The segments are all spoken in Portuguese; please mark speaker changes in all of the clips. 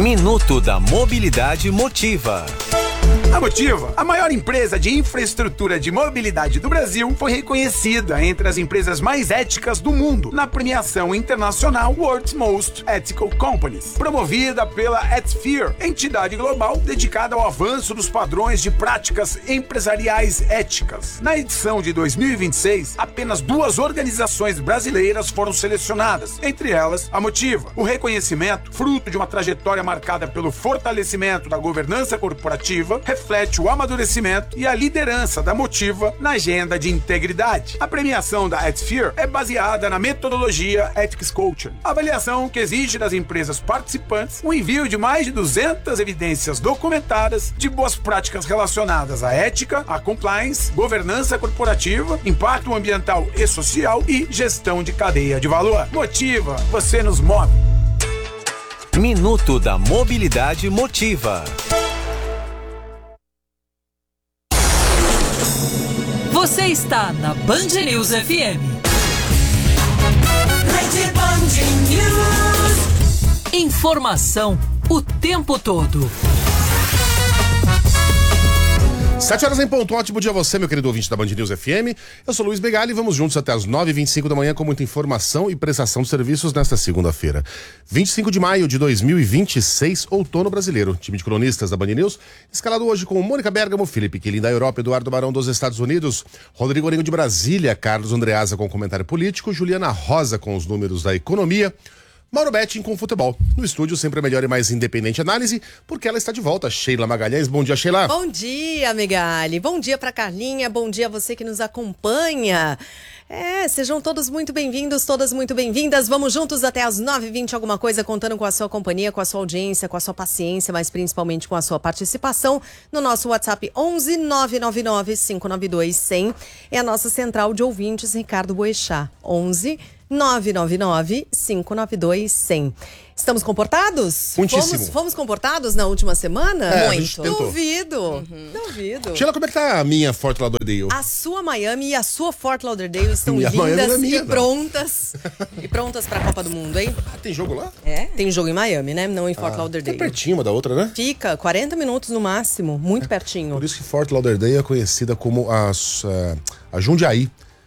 Speaker 1: Minuto da Mobilidade Motiva.
Speaker 2: A Motiva, a maior empresa de infraestrutura de mobilidade do Brasil, foi reconhecida entre as empresas mais éticas do mundo na premiação internacional World's Most Ethical Companies, promovida pela Ethisphere, entidade global dedicada ao avanço dos padrões de práticas empresariais éticas. Na edição de 2026, apenas 2 organizações brasileiras foram selecionadas, entre elas a Motiva. O reconhecimento, fruto de uma trajetória marcada pelo fortalecimento da governança corporativa, reflete o amadurecimento e a liderança da Motiva na agenda de integridade. A premiação da Ethisphere é baseada na metodologia Ethics Culture, avaliação que exige das empresas participantes o envio de mais de 200 evidências documentadas de boas práticas relacionadas à ética, à compliance, governança corporativa, impacto ambiental e social e gestão de cadeia de valor. Motiva, você nos move.
Speaker 1: Minuto da Mobilidade Motiva.
Speaker 3: Você está na Band News FM.
Speaker 4: Rede Band News.
Speaker 3: Informação o tempo todo.
Speaker 5: 7 horas em ponto. Ótimo dia a você, meu querido ouvinte da Band News FM. Eu sou Luiz Begali e vamos juntos até as 9h25 da manhã com muita informação e prestação de serviços nesta segunda-feira. 25 de maio de 2026, outono brasileiro. Time de cronistas da Band News, escalado hoje com Mônica Bergamo, Felipe Quilin da Europa, Eduardo Barão dos Estados Unidos, Rodrigo Orengo de Brasília, Carlos Andreasa com comentário político, Juliana Rosa com os números da economia, Mauro Betting com futebol. No estúdio, sempre a melhor e mais independente análise, porque ela está de volta. Sheila Magalhães, bom dia, Sheila.
Speaker 6: Bom dia, Megali. Bom dia pra Carlinha, bom dia a você que nos acompanha. Sejam todos muito bem-vindos, todas muito bem-vindas. Vamos juntos até as 9h20 alguma coisa, contando com a sua companhia, com a sua audiência, com a sua paciência, mas principalmente com a sua participação no nosso WhatsApp 11 999 592 100. É a nossa central de ouvintes, Ricardo Boechat. 11 999 592 100. Estamos comportados?
Speaker 5: Muitíssimo.
Speaker 6: Fomos comportados na última semana?
Speaker 5: Muito.
Speaker 6: Duvido. Duvido.
Speaker 5: Sheila, como é que tá a minha Fort Lauderdale?
Speaker 6: A sua Miami e a sua Fort Lauderdale estão
Speaker 5: Minha Miami
Speaker 6: lindas
Speaker 5: não é minha,
Speaker 6: e
Speaker 5: não.
Speaker 6: prontas. E prontas pra Copa do Mundo, hein?
Speaker 5: Tem jogo lá?
Speaker 6: Tem jogo em Miami, né? Não em Fort Lauderdale.
Speaker 5: Tá pertinho uma da outra, né?
Speaker 6: Fica 40 minutos no máximo, muito pertinho.
Speaker 5: Por isso que Fort Lauderdale é conhecida como a Jundiaí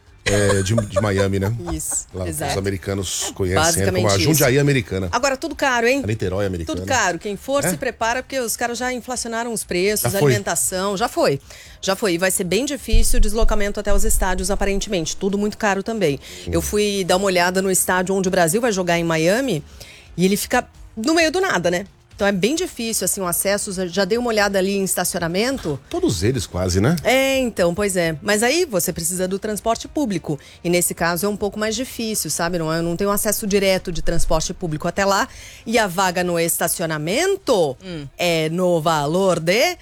Speaker 5: de Miami, né?
Speaker 6: Isso,
Speaker 5: Lá,
Speaker 6: exato.
Speaker 5: os americanos conhecem
Speaker 6: Basicamente
Speaker 5: como a Jundiaí
Speaker 6: isso.
Speaker 5: americana.
Speaker 6: Agora, tudo caro, hein?
Speaker 5: A Niterói americana.
Speaker 6: Tudo caro. Quem for, se prepara, porque os caras já inflacionaram os preços,
Speaker 5: Já
Speaker 6: a
Speaker 5: foi.
Speaker 6: alimentação. Já foi. E vai ser bem difícil o deslocamento até os estádios, aparentemente. Tudo muito caro também. Eu fui dar uma olhada no estádio onde o Brasil vai jogar em Miami e ele fica no meio do nada, né? Então é bem difícil, assim, o acesso. Já dei uma olhada ali em estacionamento.
Speaker 5: Todos eles quase, né?
Speaker 6: Então, pois é. Mas aí você precisa do transporte público. E nesse caso é um pouco mais difícil, sabe? Eu não tenho acesso direto de transporte público até lá. E a vaga no estacionamento é no valor de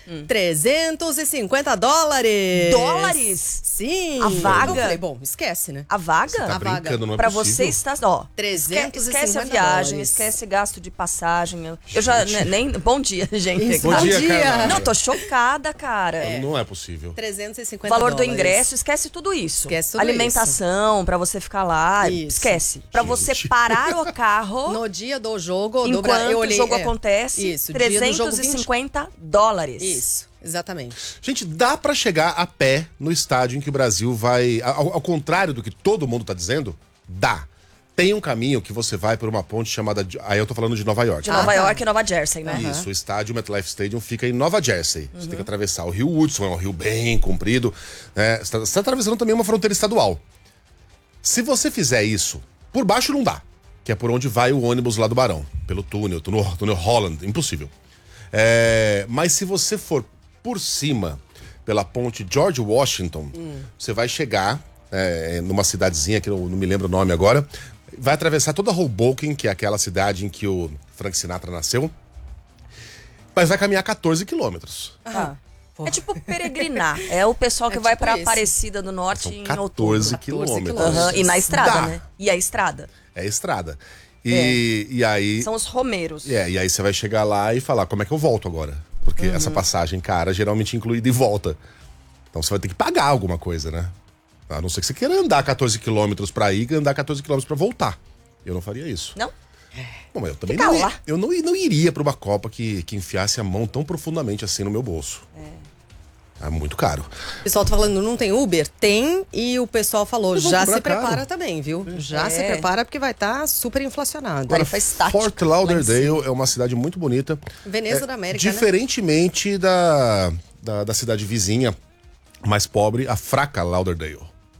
Speaker 6: $350.
Speaker 7: Dólares?
Speaker 6: Sim.
Speaker 7: A vaga?
Speaker 6: Eu falei, bom, esquece, né?
Speaker 7: A vaga?
Speaker 5: Tá
Speaker 6: A vaga.
Speaker 5: brincando, não é
Speaker 7: Pra
Speaker 5: possível.
Speaker 7: você está, ó,
Speaker 6: 350
Speaker 7: esquece a viagem,
Speaker 6: dólares.
Speaker 7: esquece gasto de passagem. Eu já nem bom dia, gente.
Speaker 6: Isso.
Speaker 5: Bom dia, Carla.
Speaker 7: Não, tô chocada, cara.
Speaker 5: Não é possível.
Speaker 6: 350
Speaker 7: Valor do
Speaker 6: dólares.
Speaker 7: ingresso, esquece tudo isso.
Speaker 6: Esquece tudo
Speaker 7: Alimentação, pra você ficar lá,
Speaker 6: Isso.
Speaker 7: esquece. Pra você parar o carro
Speaker 6: No dia do jogo,
Speaker 7: enquanto
Speaker 6: eu
Speaker 7: o
Speaker 6: olhei,
Speaker 7: jogo acontece,
Speaker 6: Isso, dia do jogo
Speaker 7: 350 dólares.
Speaker 6: Isso, exatamente.
Speaker 5: Gente, dá pra chegar a pé no estádio em que o Brasil vai... Ao contrário do que todo mundo tá dizendo, dá. Tem um caminho que você vai por uma ponte chamada... Aí eu tô falando de Nova York.
Speaker 7: De Nova York e Nova Jersey, né?
Speaker 5: Isso, o estádio MetLife Stadium fica em Nova Jersey. Você tem que atravessar o rio Hudson, é um rio bem comprido. Né? Você tá atravessando também uma fronteira estadual. Se você fizer isso, por baixo não dá. Que é por onde vai o ônibus lá do Barão. Pelo túnel Holland. Impossível. Mas se você for por cima, pela ponte George Washington, você vai chegar numa cidadezinha que eu não me lembro o nome agora. Vai atravessar toda Hoboken, que é aquela cidade em que o Frank Sinatra nasceu. Mas vai caminhar 14 quilômetros.
Speaker 7: É tipo peregrinar. É o pessoal que vai
Speaker 6: tipo
Speaker 7: pra
Speaker 6: isso.
Speaker 7: Aparecida do Norte em
Speaker 5: 14
Speaker 7: outubro.
Speaker 5: quilômetros.
Speaker 7: E na estrada,
Speaker 5: Dá.
Speaker 7: né? E a estrada.
Speaker 5: É estrada. E aí...
Speaker 7: São os romeiros.
Speaker 5: E aí você vai chegar lá e falar, como é que eu volto agora? Porque essa passagem cara geralmente inclui ida e volta. Então você vai ter que pagar alguma coisa, né? A não ser que você queira andar 14 quilômetros pra ir e andar 14 quilômetros pra voltar. Eu não faria isso.
Speaker 7: Não?
Speaker 5: Bom, eu também
Speaker 7: Fica
Speaker 5: não,
Speaker 7: lá.
Speaker 5: eu não iria pra uma Copa que enfiasse a mão tão profundamente assim no meu bolso. É muito caro.
Speaker 6: O pessoal tá falando, não tem Uber? Tem, e o pessoal falou,
Speaker 5: Mas vão
Speaker 6: já
Speaker 5: cobrar
Speaker 6: se prepara
Speaker 5: caro.
Speaker 6: também, viu? Já se prepara porque vai estar super inflacionado.
Speaker 5: Agora,
Speaker 7: Tarifa estática,
Speaker 5: Fort
Speaker 7: lá em
Speaker 5: Lauderdale é uma cidade muito bonita.
Speaker 6: Veneza da América, né?
Speaker 5: Diferentemente da cidade vizinha, mais pobre, a fraca Lauderdale.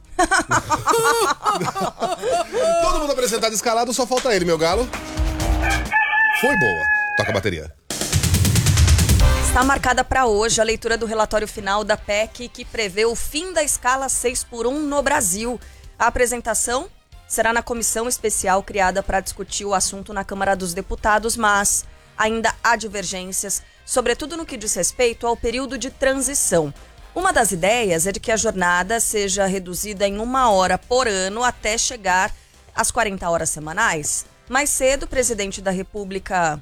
Speaker 5: Todo mundo apresentado e escalado, só falta ele, meu galo. Foi boa. Toca a bateria.
Speaker 7: Está marcada para hoje a leitura do relatório final da PEC que prevê o fim da escala 6x1 no Brasil. A apresentação será na comissão especial criada para discutir o assunto na Câmara dos Deputados, mas ainda há divergências, sobretudo no que diz respeito ao período de transição. Uma das ideias é de que a jornada seja reduzida em 1 hora por ano até chegar às 40 horas semanais. Mais cedo, o presidente da República...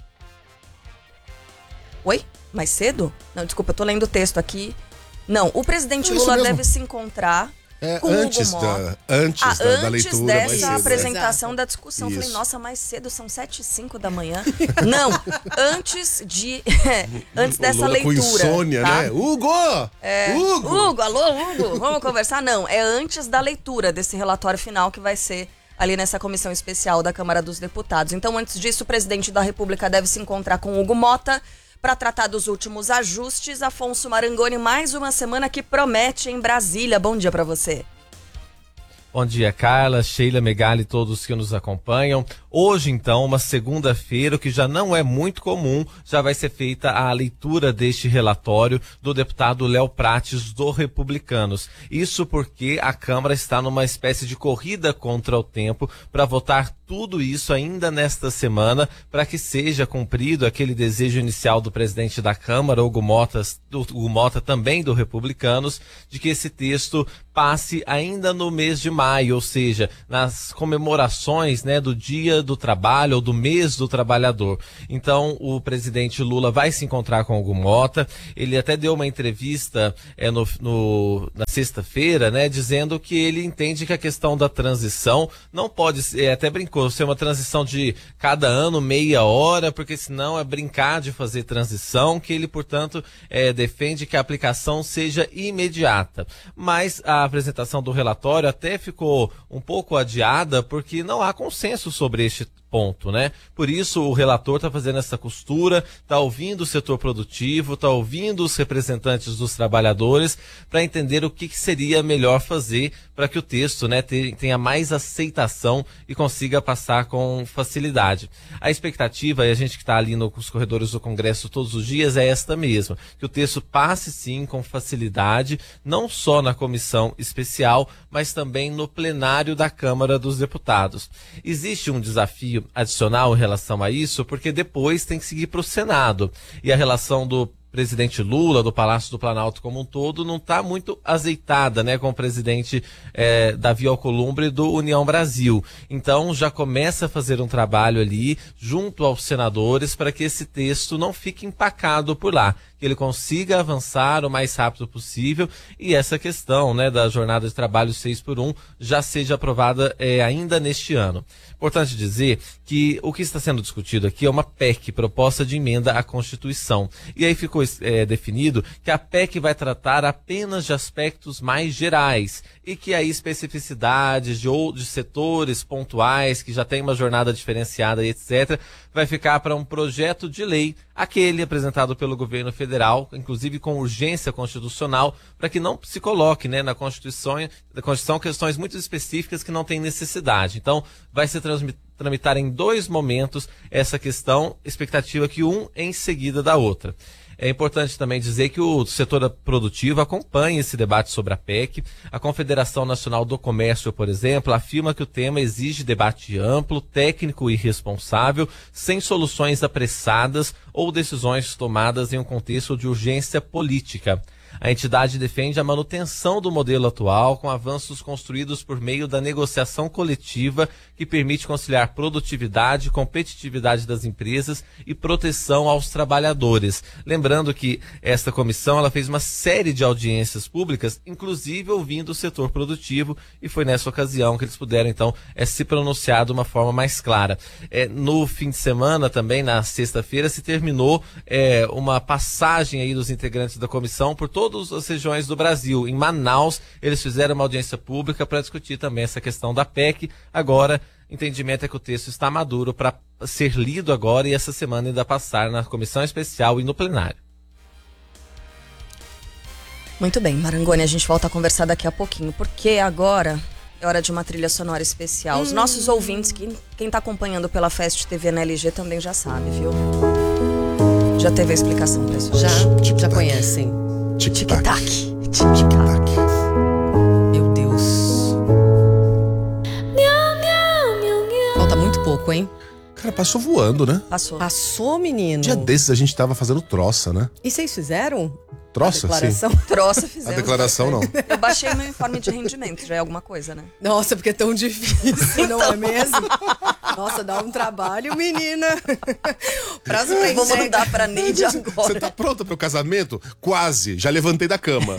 Speaker 7: Oi? Mais cedo? Não, desculpa, eu tô lendo o texto aqui. Não, o presidente
Speaker 5: É isso
Speaker 7: Lula
Speaker 5: mesmo.
Speaker 7: deve se encontrar com o
Speaker 5: Antes
Speaker 7: Hugo Mota.
Speaker 5: antes da leitura. mais
Speaker 7: Dessa
Speaker 5: cedo,
Speaker 7: apresentação
Speaker 6: Exato.
Speaker 7: da discussão. Eu falei,
Speaker 5: Isso.
Speaker 7: nossa, mais cedo, são 7h05 da manhã. Não, antes dessa
Speaker 5: Lula com
Speaker 7: leitura.
Speaker 5: insônia,
Speaker 7: tá?
Speaker 5: né? Hugo!
Speaker 7: Hugo, alô, Hugo, vamos conversar? Não, é antes da leitura desse relatório final que vai ser ali nessa comissão especial da Câmara dos Deputados. Então, antes disso, o presidente da República deve se encontrar com Hugo Mota para tratar dos últimos ajustes. Afonso Marangoni, mais uma semana que promete em Brasília. Bom dia para você.
Speaker 8: Bom dia, Carla, Sheila, Megali e todos que nos acompanham. Hoje, então, uma segunda-feira, o que já não é muito comum, já vai ser feita a leitura deste relatório do deputado Léo Prates, do Republicanos. Isso porque a Câmara está numa espécie de corrida contra o tempo para votar tudo isso ainda nesta semana, para que seja cumprido aquele desejo inicial do presidente da Câmara, Hugo Mota, também do Republicanos, de que esse texto passe ainda no mês de maio, ou seja, nas comemorações, né, do Dia do Trabalho ou do Mês do Trabalhador. Então, o presidente Lula vai se encontrar com Hugo Mota. Ele até deu uma entrevista na sexta-feira, né, dizendo que ele entende que a questão da transição não pode ser, até brincou, ser uma transição de cada ano, meia hora, porque senão é brincar de fazer transição, que ele, portanto, defende que a aplicação seja imediata. Mas a apresentação do relatório até ficou um pouco adiada, porque não há consenso sobre este ponto, né? Por isso o relator está fazendo essa costura, está ouvindo o setor produtivo, está ouvindo os representantes dos trabalhadores para entender o que seria melhor fazer para que o texto, né, tenha mais aceitação e consiga passar com facilidade. A expectativa, e a gente que está ali nos corredores do Congresso todos os dias, é esta mesma, que o texto passe sim com facilidade, não só na comissão especial, mas também no plenário da Câmara dos Deputados. Existe um desafio adicional em relação a isso, porque depois tem que seguir para o Senado. E a relação do presidente Lula, do Palácio do Planalto como um todo, não está muito azeitada, né, com o presidente Davi Alcolumbre do União Brasil. Então já começa a fazer um trabalho ali junto aos senadores para que esse texto não fique empacado por lá, que ele consiga avançar o mais rápido possível e essa questão, né, da jornada de trabalho 6x1 já seja aprovada ainda neste ano. Importante dizer que o que está sendo discutido aqui é uma PEC, proposta de emenda à Constituição. E aí ficou definido que a PEC vai tratar apenas de aspectos mais gerais e que aí especificidades de setores pontuais que já tem uma jornada diferenciada e etc., vai ficar para um projeto de lei, aquele apresentado pelo governo federal, inclusive com urgência constitucional, para que não se coloque, né, na Constituição questões muito específicas que não têm necessidade. Então, vai se tramitar em 2 momentos essa questão, expectativa que um em seguida da outra. É importante também dizer que o setor produtivo acompanha esse debate sobre a PEC. A Confederação Nacional do Comércio, por exemplo, afirma que o tema exige debate amplo, técnico e responsável, sem soluções apressadas ou decisões tomadas em um contexto de urgência política. A entidade defende a manutenção do modelo atual, com avanços construídos por meio da negociação coletiva, que permite conciliar produtividade, competitividade das empresas e proteção aos trabalhadores. Lembrando que esta comissão ela fez uma série de audiências públicas, inclusive ouvindo o setor produtivo, e foi nessa ocasião que eles puderam, então, se pronunciar de uma forma mais clara. No fim de semana, também, na sexta-feira, se terminou uma passagem aí dos integrantes da comissão por todas as regiões do Brasil. Em Manaus, eles fizeram uma audiência pública para discutir também essa questão da PEC. Agora, entendimento é que o texto está maduro para ser lido agora e essa semana ainda passar na comissão especial e no plenário.
Speaker 7: Muito bem, Marangoni, a gente volta a conversar daqui a pouquinho, porque agora é hora de uma trilha sonora especial. Os nossos ouvintes, quem tá acompanhando pela Fast TV na LG também já sabe, viu? Já teve a explicação pra isso?
Speaker 6: Já conhecem.
Speaker 7: Tic-tac. Tic-tac.
Speaker 6: Meu Deus. Falta muito pouco, hein?
Speaker 5: Cara, passou voando, né?
Speaker 6: Passou, menino.
Speaker 5: Dia desses a gente tava fazendo troça, né?
Speaker 6: E vocês fizeram?
Speaker 5: Troça,
Speaker 6: declaração?
Speaker 5: sim.
Speaker 7: Troça fizemos.
Speaker 5: A declaração, não.
Speaker 7: Eu baixei meu informe de rendimento, já é alguma coisa, né?
Speaker 6: Nossa, porque é tão difícil, não é mesmo? Nossa, dá um trabalho, menina. Prazo pra
Speaker 7: Vamos mandar pra Neide agora.
Speaker 5: Você tá pronta pro casamento? Quase. Já levantei da cama.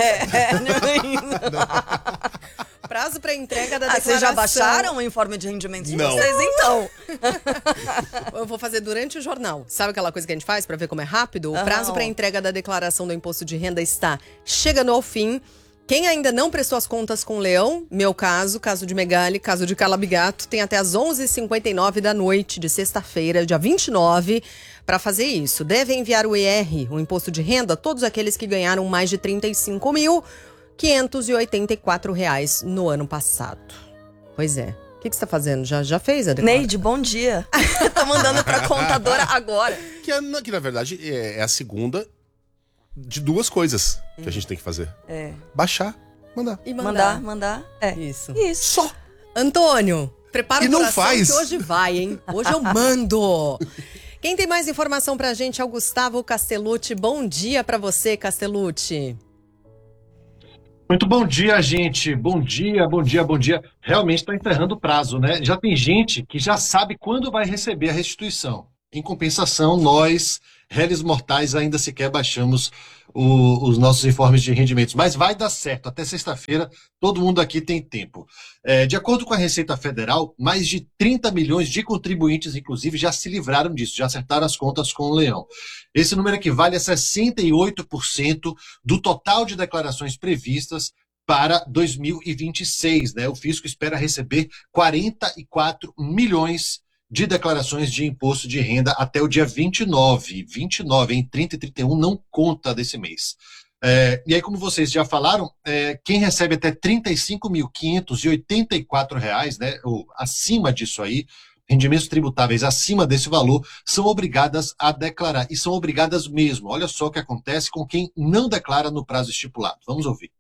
Speaker 6: Prazo pra entrega da declaração.
Speaker 7: Vocês já baixaram o informe de rendimento de
Speaker 5: Não.
Speaker 7: vocês, então?
Speaker 6: Eu vou fazer durante o jornal. Sabe aquela coisa que a gente faz pra ver como é rápido? O prazo pra entrega da declaração do imposto de renda está chegando ao fim. Quem ainda não prestou as contas com o Leão, meu caso de Megali, caso de Calabigato, tem até as 11h59 da noite de sexta-feira, dia 29, para fazer isso. Deve enviar o IR, o imposto de renda, a todos aqueles que ganharam mais de R$ 35.584 no ano passado. Pois é. O que você tá fazendo? Já fez a declaração?
Speaker 7: Neide, bom dia. Tô mandando pra contadora agora.
Speaker 5: Que na verdade é a segunda de duas coisas que a gente tem que fazer. Baixar, mandar.
Speaker 6: E
Speaker 7: Mandar.
Speaker 6: Isso.
Speaker 5: Só.
Speaker 6: Antônio, prepara
Speaker 5: E
Speaker 6: o
Speaker 5: não
Speaker 6: coração
Speaker 5: faz.
Speaker 6: que hoje vai, hein? Hoje eu mando. Quem tem mais informação pra gente é o Gustavo Castellucci. Bom dia pra você, Castellucci.
Speaker 9: Muito bom dia, gente. Bom dia. Realmente está encerrando o prazo, né? Já tem gente que já sabe quando vai receber a restituição. Em compensação, nós, réis mortais, ainda sequer baixamos os nossos informes de rendimentos. Mas vai dar certo. Até sexta-feira, todo mundo aqui tem tempo. De acordo com a Receita Federal, mais de 30 milhões de contribuintes, inclusive, já se livraram disso, já acertaram as contas com o Leão. Esse número equivale a 68% do total de declarações previstas para 2026, né? O fisco espera receber 44 milhões de declarações de imposto de renda até o dia 29, em 30 e 31 não conta desse mês. E aí, como vocês já falaram, quem recebe até R$ 35.584, né, ou acima disso aí, rendimentos tributáveis acima desse valor, são obrigadas a declarar, e são obrigadas mesmo. Olha só o que acontece com quem não declara no prazo estipulado. Vamos ouvir.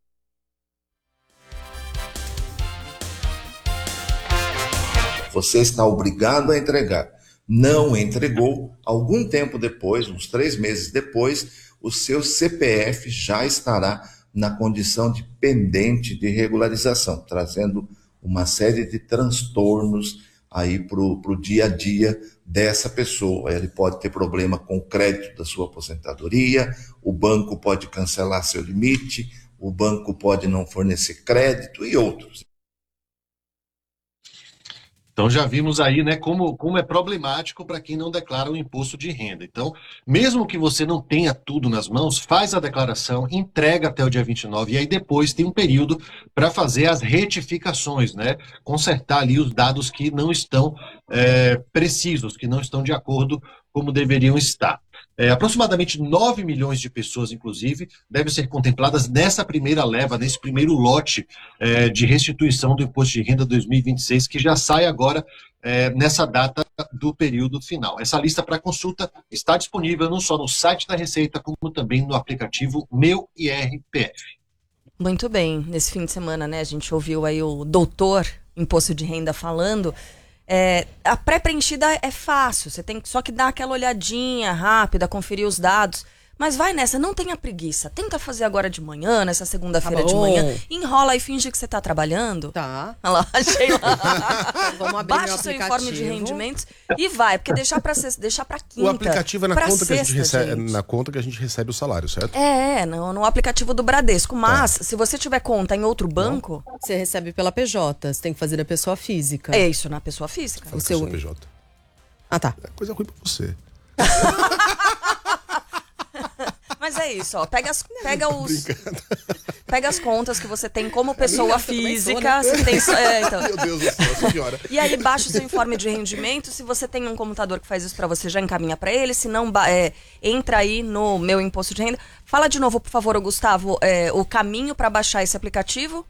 Speaker 10: Você está obrigado a entregar. Não entregou, algum tempo depois, uns 3 meses depois, o seu CPF já estará na condição de pendente de regularização, trazendo uma série de transtornos aí para o dia a dia dessa pessoa. Ele pode ter problema com o crédito da sua aposentadoria, o banco pode cancelar seu limite, o banco pode não fornecer crédito e outros.
Speaker 9: Então já vimos aí, né, como é problemático para quem não declara o imposto de renda. Então, mesmo que você não tenha tudo nas mãos, faz a declaração, entrega até o dia 29 e aí depois tem um período para fazer as retificações, né, consertar ali os dados que não estão precisos, que não estão de acordo como deveriam estar. Aproximadamente 9 milhões de pessoas, inclusive, devem ser contempladas nessa primeira leva, nesse primeiro lote de restituição do Imposto de Renda 2026, que já sai agora nessa data do período final. Essa lista para consulta está disponível não só no site da Receita, como também no aplicativo Meu IRPF.
Speaker 7: Muito bem. Nesse fim de semana, né, a gente ouviu aí o doutor Imposto de Renda falando. A pré-preenchida é fácil, você tem só que dar aquela olhadinha rápida, conferir os dados, Mas vai nessa, não tenha preguiça. Tenta fazer agora de manhã, nessa segunda-feira
Speaker 6: Tá
Speaker 7: de
Speaker 6: bom.
Speaker 7: manhã. Enrola e finge que você tá trabalhando.
Speaker 6: Tá.
Speaker 7: Olha lá, achei lá.
Speaker 6: Vamos abrir
Speaker 7: Baixa
Speaker 6: meu
Speaker 7: o seu
Speaker 6: aplicativo.
Speaker 7: informe de rendimentos e vai, porque deixar pra quinta.
Speaker 5: O aplicativo é na
Speaker 7: pra
Speaker 5: conta que a gente
Speaker 7: sexta,
Speaker 5: recebe,
Speaker 7: gente.
Speaker 5: na conta que a gente recebe o salário, certo?
Speaker 7: No aplicativo do Bradesco. Mas, se você tiver conta em outro banco...
Speaker 6: Você recebe pela PJ, você tem que fazer da pessoa física.
Speaker 7: É isso, na pessoa física.
Speaker 5: Fala que eu sou PJ.
Speaker 6: Ah, tá.
Speaker 5: É coisa ruim pra você.
Speaker 7: Mas é isso, ó. Pega as contas que você tem como pessoa física. Você tem, então.
Speaker 5: Meu Deus do céu, senhora.
Speaker 7: E aí baixa o seu informe de rendimento. Se você tem um computador que faz isso pra você, já encaminha pra ele. Se não, entra aí no Meu Imposto de Renda. Fala de novo, por favor, Gustavo, o caminho pra baixar esse aplicativo.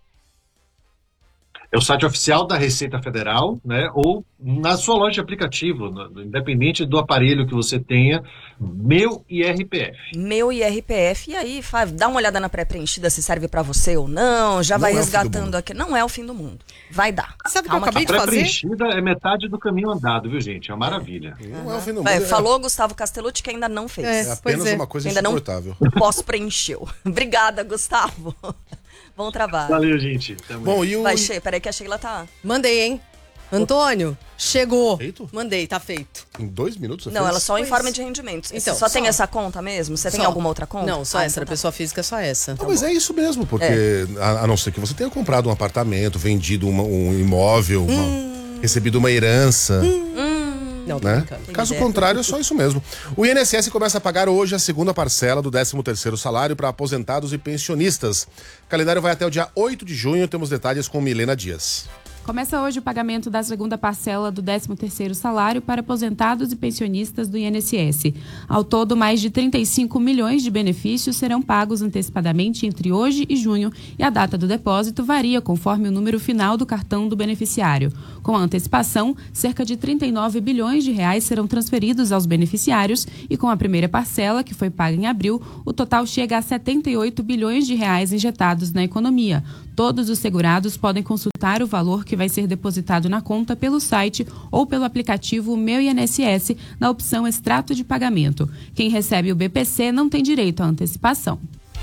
Speaker 9: É o site oficial da Receita Federal, né? Ou na sua loja de aplicativo, independente do aparelho que você tenha, Meu IRPF.
Speaker 7: Meu IRPF. E aí, dá uma olhada na pré-preenchida se serve pra você ou não. Já vai resgatando aqui. Não é o fim do mundo. Vai dar.
Speaker 6: Sabe o que eu acabei de fazer?
Speaker 9: A pré-preenchida é metade do caminho andado, viu, gente? É uma maravilha.
Speaker 5: Não é o fim do mundo.
Speaker 7: Falou Gustavo Castellucci que ainda não fez.
Speaker 5: É apenas uma coisa
Speaker 7: ainda
Speaker 5: insuportável.
Speaker 7: Não pós-preencheu. Obrigada, Gustavo. Bom trabalho.
Speaker 9: Valeu, gente.
Speaker 5: Bom, e o...
Speaker 7: Vai, peraí que a Sheila tá...
Speaker 6: Mandei, hein? Antônio, chegou.
Speaker 5: Feito?
Speaker 6: Mandei, tá feito.
Speaker 5: Em 2 minutos você
Speaker 7: Não,
Speaker 5: fez?
Speaker 7: ela só informa de rendimentos.
Speaker 6: Então,
Speaker 7: Você só tem essa conta mesmo? Você tem alguma outra conta?
Speaker 6: Não, só essa.
Speaker 7: Então
Speaker 6: Da pessoa física é só essa.
Speaker 5: Não, mas é isso mesmo, porque a não ser que você tenha comprado um apartamento, vendido um imóvel, recebido uma herança...
Speaker 6: Não, tô
Speaker 5: né?
Speaker 6: brincando.
Speaker 5: Caso contrário, é só isso mesmo. O INSS começa a pagar hoje a segunda parcela do 13º salário para aposentados e pensionistas. O calendário vai até o dia 8 de junho. Temos detalhes com Milena Dias.
Speaker 11: Começa hoje o pagamento da segunda parcela do 13º salário para aposentados e pensionistas do INSS. Ao todo, mais de 35 milhões de benefícios serão pagos antecipadamente entre hoje e junho, e a data do depósito varia conforme o número final do cartão do beneficiário. Com a antecipação, cerca de 39 bilhões de reais serão transferidos aos beneficiários, e com a primeira parcela, que foi paga em abril, o total chega a 78 bilhões de reais injetados na economia. Todos os segurados podem consultar o valor que vai ser depositado na conta pelo site ou pelo aplicativo Meu INSS na opção Extrato de Pagamento. Quem recebe o BPC não tem direito à antecipação.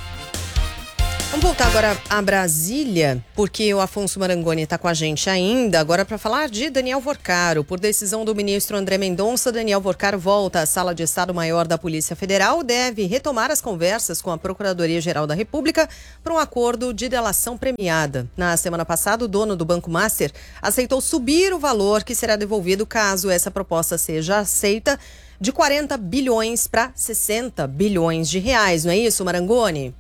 Speaker 6: Vamos voltar agora a Brasília, porque o Afonso Marangoni está com a gente ainda, agora para falar de Daniel Vorcaro. Por decisão do ministro André Mendonça, Daniel Vorcaro volta à Sala de Estado-Maior da Polícia Federal, deve retomar as conversas com a Procuradoria-Geral da República para um acordo de delação premiada. Na semana passada, o dono do Banco Master aceitou subir o valor que será devolvido caso essa proposta seja aceita, de 40 bilhões para 60 bilhões de reais, não é isso, Marangoni?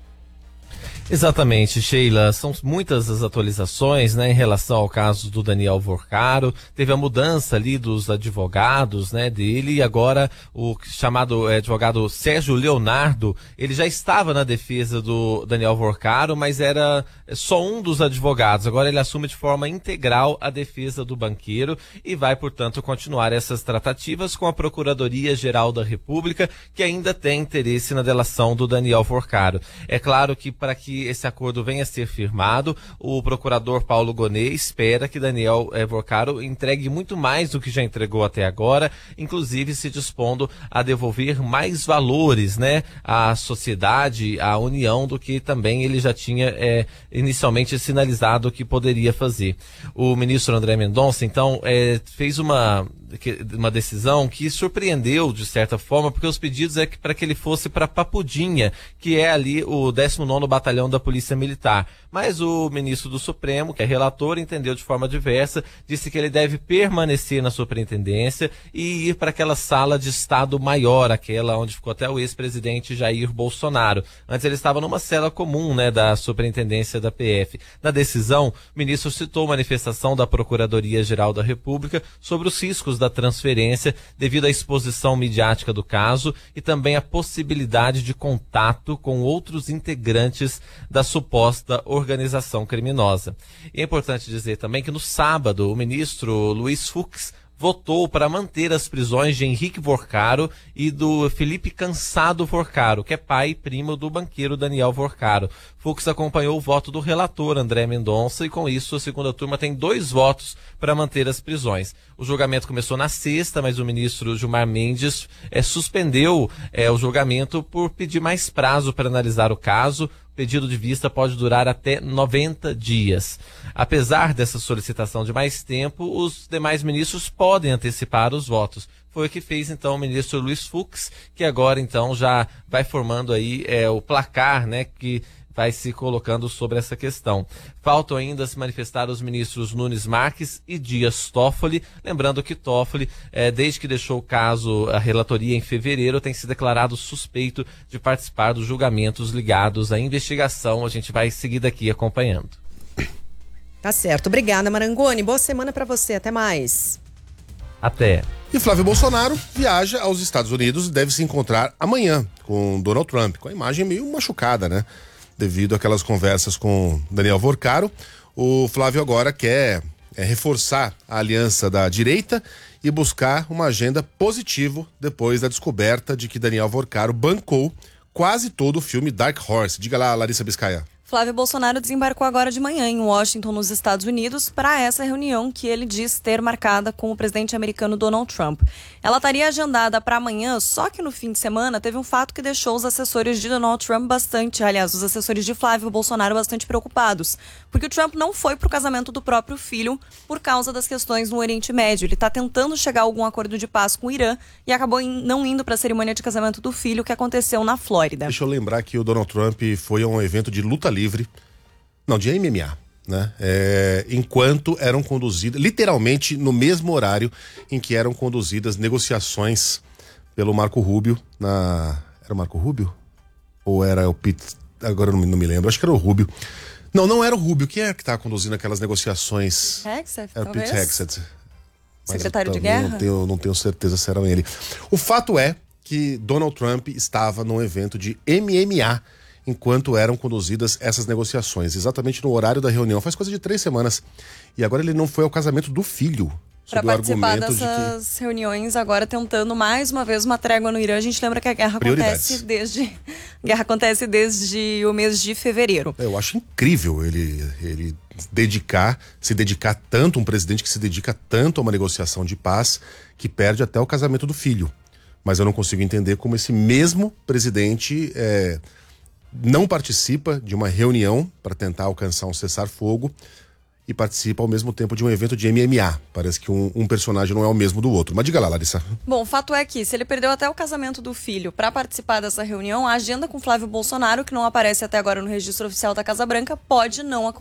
Speaker 8: Exatamente, Sheila. São muitas as atualizações, né, em relação ao caso do Daniel Vorcaro. Teve a mudança ali dos advogados, né, dele, e agora o chamado advogado Sérgio Leonardo, ele já estava na defesa do Daniel Vorcaro, mas era só um dos advogados. Agora ele assume de forma integral a defesa do banqueiro e vai, portanto, continuar essas tratativas com a Procuradoria-Geral da República, que ainda tem interesse na delação do Daniel Vorcaro. É claro que para que esse acordo venha a ser firmado, o procurador Paulo Gonet espera que Daniel Vorcaro entregue muito mais do que já entregou até agora, inclusive se dispondo a devolver mais valores, né, à sociedade, à União, do que também ele já tinha inicialmente sinalizado que poderia fazer. O ministro André Mendonça, então, fez uma decisão que surpreendeu de certa forma, porque os pedidos é para que ele fosse para Papudinha, que é ali o 19º Batalhão da Polícia Militar. Mas o ministro do Supremo, que é relator, entendeu de forma diversa, disse que ele deve permanecer na superintendência e ir para aquela sala de Estado maior, aquela onde ficou até o ex-presidente Jair Bolsonaro. Antes ele estava numa cela comum, né, da superintendência da PF. Na decisão, o ministro citou manifestação da Procuradoria-Geral da República sobre os riscos da transferência devido à exposição midiática do caso e também a possibilidade de contato com outros integrantes da suposta organização criminosa. E é importante dizer também que no sábado o ministro Luiz Fux votou para manter as prisões de Henrique Vorcaro e do Felipe Cansado Vorcaro, que é pai e primo do banqueiro Daniel Vorcaro. Fux acompanhou o voto do relator André Mendonça e com isso a segunda turma tem 2 votos para manter as prisões. O julgamento começou na sexta, mas o ministro Gilmar Mendes suspendeu o julgamento por pedir mais prazo para analisar o caso. O pedido de vista pode durar até 90 dias. Apesar dessa solicitação de mais tempo, os demais ministros podem antecipar os votos. Foi o que fez, então, o ministro Luiz Fux, que agora, então, já vai formando aí o placar, né, que vai se colocando sobre essa questão. Faltam ainda se manifestar os ministros Nunes Marques e Dias Toffoli. Lembrando que Toffoli, desde que deixou o caso, a relatoria em fevereiro, tem se declarado suspeito de participar dos julgamentos ligados à investigação. A gente vai seguir daqui acompanhando.
Speaker 6: Tá certo. Obrigada, Marangoni. Boa semana para você. Até mais.
Speaker 8: Até.
Speaker 5: E Flávio Bolsonaro viaja aos Estados Unidos e deve se encontrar amanhã com Donald Trump, com a imagem meio machucada, né? Devido àquelas conversas com Daniel Vorcaro. O Flávio agora quer reforçar a aliança da direita e buscar uma agenda positiva depois da descoberta de que Daniel Vorcaro bancou quase todo o filme Dark Horse. Diga lá, Larissa Biscaia.
Speaker 7: Flávio Bolsonaro desembarcou agora de manhã em Washington, nos Estados Unidos, para essa reunião que ele diz ter marcada com o presidente americano Donald Trump. Ela estaria agendada para amanhã, só que no fim de semana teve um fato que deixou os assessores de Donald Trump os assessores de Flávio Bolsonaro bastante preocupados, porque o Trump não foi para o casamento do próprio filho por causa das questões no Oriente Médio. Ele está tentando chegar a algum acordo de paz com o Irã e acabou não indo para a cerimônia de casamento do filho que aconteceu na Flórida.
Speaker 5: Deixa eu lembrar que o Donald Trump foi a um evento de luta livre, não, de MMA, né? Enquanto eram conduzidas, literalmente no mesmo horário em que eram conduzidas negociações pelo Marco Rubio Era o Marco Rubio? Ou era o Pete? Agora eu não me lembro, acho que era o Rubio. Não era o Rubio. Quem é que tá conduzindo aquelas negociações?
Speaker 7: Hegseth,
Speaker 5: era o Pete Hegseth.
Speaker 7: Secretário de Guerra?
Speaker 5: Não tenho certeza se era ele. O fato é que Donald Trump estava num evento de MMA enquanto eram conduzidas essas negociações, exatamente no horário da reunião, faz coisa de 3 semanas. E agora ele não foi ao casamento do filho.
Speaker 7: Para participar dessas reuniões, agora tentando mais uma vez uma trégua no Irã. A gente lembra que a guerra acontece desde o mês de fevereiro.
Speaker 5: Eu acho incrível ele se dedicar tanto, um presidente que se dedica tanto a uma negociação de paz, que perde até o casamento do filho. Mas eu não consigo entender como esse mesmo presidente não participa de uma reunião para tentar alcançar um cessar-fogo e participa ao mesmo tempo de um evento de MMA. Parece que um personagem não é o mesmo do outro. Mas diga lá, Larissa.
Speaker 7: Bom, o fato é que, se ele perdeu até o casamento do filho para participar dessa reunião, a agenda com Flávio Bolsonaro, que não aparece até agora no registro oficial da Casa Branca, pode não acontecer.